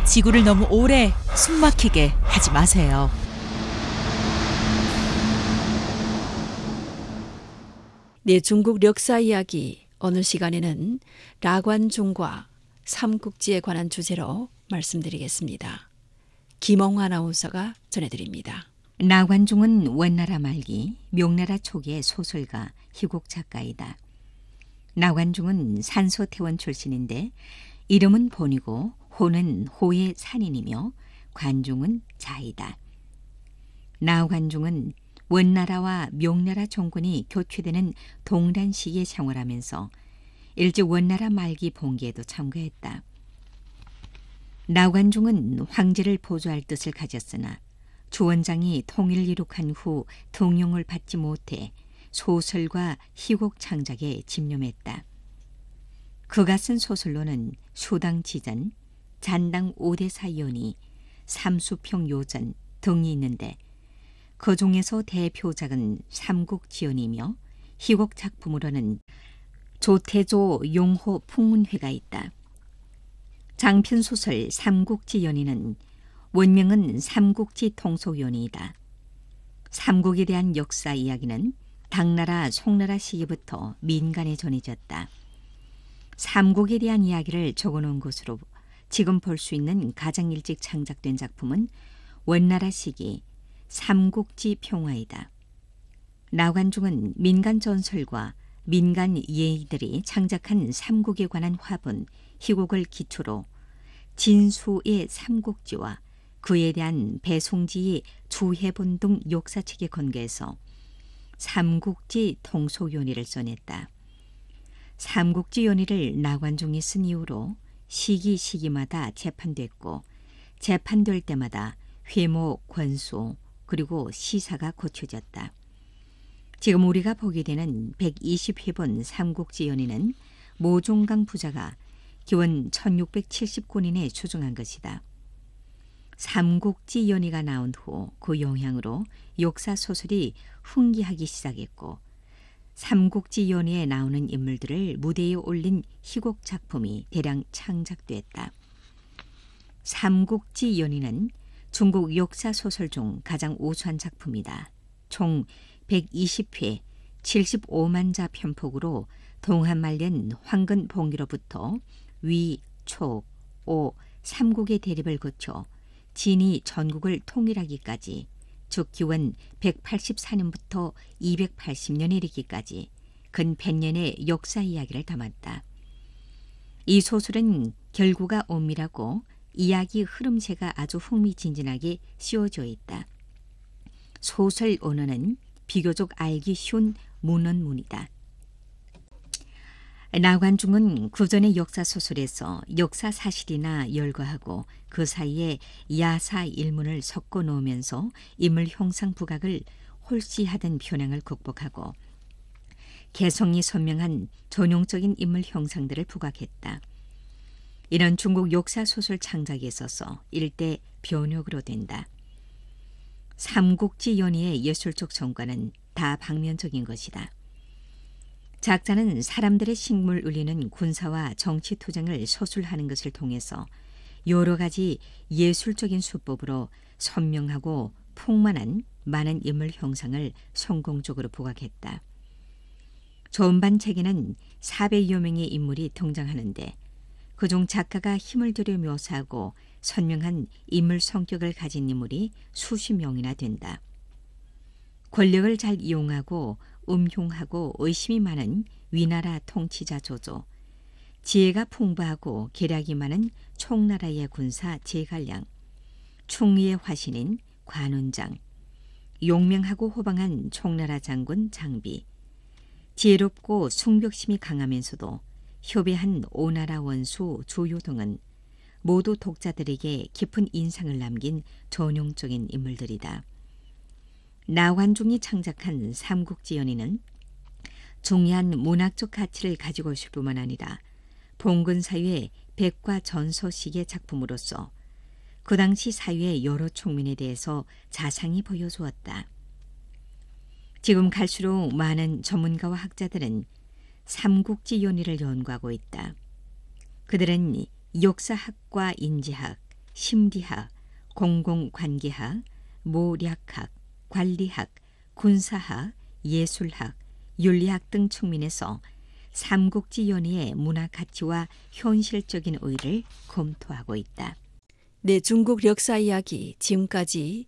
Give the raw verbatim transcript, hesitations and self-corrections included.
지구를 너무 오래 숨막히게 하지 마세요. 네, 중국 역사 이야기 오늘 시간에는 라관중과 삼국지에 관한 주제로 말씀드리겠습니다. 김홍 아나운서가 전해드립니다. 라관중은 원나라 말기, 명나라 초기의 소설가, 희곡 작가이다. 라관중은 산소태원 출신인데 이름은 본이고 호는 호의 산인이며 관중은 자이다. 라관중은 원나라와 명나라 종군이 교체되는 동란 시기에 생활하면서 일찍 원나라 말기 봉기에도 참가했다. 라관중은 황제를 보조할 뜻을 가졌으나 주원장이 통일을 이룩한 후 등용을 받지 못해 소설과 희곡 창작에 집념했다. 그가 쓴 소설로는 수당지전, 잔당 오대사연이, 삼수평 요전 등이 있는데 그 중에서 대표작은 삼국지연이며 희곡 작품으로는 조태조 용호 풍문회가 있다. 장편 소설 삼국지연이는 원명은 삼국지 통속연이다. 삼국에 대한 역사 이야기는 당나라 송나라 시기부터 민간에 전해졌다. 삼국에 대한 이야기를 적어놓은 것으로 지금 볼 수 있는 가장 일찍 창작된 작품은 원나라 시기 삼국지 평화이다. 라관중은 민간 전설과 민간 예의들이 창작한 삼국에 관한 화분, 희곡을 기초로 진수의 삼국지와 그에 대한 배송지의 주해본 등 역사책에 건거해서 삼국지 통속연의를 써냈다. 삼국지 연의를 라관중이 쓴 이후로 시기 시기마다 재판됐고 재판될 때마다 회모, 권수 그리고 시사가 고쳐졌다. 지금 우리가 보게 되는 백이십 회본 삼국지 연의는 모종강 부자가 기원 천육백칠십구 년에 추정한 것이다. 삼국지 연의가 나온 후 그 영향으로 역사 소설이 흥기하기 시작했고 삼국지 연의에 나오는 인물들을 무대에 올린 희곡 작품이 대량 창작됐다. 삼국지 연의는 중국 역사 소설 중 가장 우수한 작품이다. 총 백이십 회, 칠십오만 자 편폭으로 동한 말년 황근 봉기로부터 위, 초, 오, 삼국의 대립을 거쳐 진이 전국을 통일하기까지, 즉 기원 백팔십사 년부터 이백팔십 년에 이르기까지 근 백 년의 역사 이야기를 담았다. 이 소설은 결구가 엄밀하고 이야기 흐름새가 아주 흥미진진하게 씌워져 있다. 소설 언어는 비교적 알기 쉬운 문언문이다. 라관중은 그전의 역사 소설에서 역사 사실이나 열거하고 그 사이에 야사 일문을 섞어 놓으면서 인물 형상 부각을 홀씨하던 편향을 극복하고 개성이 선명한 전용적인 인물 형상들을 부각했다. 이런 중국 역사 소설 창작에 있어서 일대 변혁으로 된다. 삼국지 연의의 예술적 성과는 다 방면적인 것이다. 작자는 사람들의 식물 울리는 군사와 정치 투쟁을 서술하는 것을 통해서 여러 가지 예술적인 수법으로 선명하고 풍만한 많은 인물 형상을 성공적으로 부각했다. 전반 책에는 사백여 명의 인물이 등장하는데 그중 작가가 힘을 들여 묘사하고 선명한 인물 성격을 가진 인물이 수십 명이나 된다. 권력을 잘 이용하고 음흉하고 의심이 많은 위나라 통치자 조조, 지혜가 풍부하고 계략이 많은 총나라의 군사 제갈량, 충의의 화신인 관운장, 용맹하고 호방한 총나라 장군 장비, 지혜롭고 숭벽심이 강하면서도 효배한 오나라 원수 조요 등은 모두 독자들에게 깊은 인상을 남긴 전용적인 인물들이다. 라관중이 창작한 삼국지 연의는 중요한 문학적 가치를 가지고 있을 뿐만 아니라 봉건 사회의 백과 전서식의 작품으로서 그 당시 사회의 여러 측면에 대해서 자상히 보여주었다. 지금 갈수록 많은 전문가와 학자들은 삼국지 연의를 연구하고 있다. 그들은 역사학과 인지학, 심리학, 공공관계학, 모략학, 관리학, 군사학, 예술학, 윤리학 등 측면에서 삼국지 연의의 문화 가치와 현실적인 의의를 검토하고 있다. 네, 중국 역사 이야기 지금까지